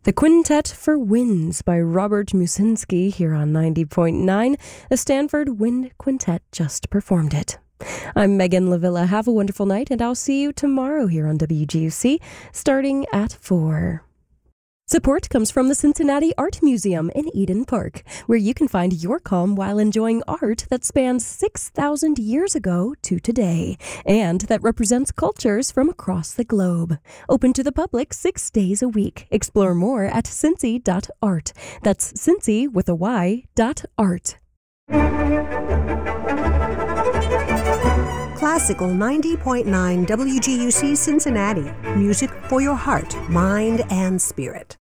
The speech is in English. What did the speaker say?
The Quintet for Winds by Robert Musinski here on 90.9. The Stanford Wind Quintet just performed it. I'm Megan Lavilla. Have a wonderful night, and I'll see you tomorrow here on WGUC, starting at 4. Support comes from the Cincinnati Art Museum in Eden Park, where you can find your calm while enjoying art that spans 6,000 years ago to today, and that represents cultures from across the globe. Open to the public 6 days a week. Explore more at cincy.art. That's Cincy with a Y.art. Classical 90.9 WGUC Cincinnati. Music for your heart, mind, and spirit.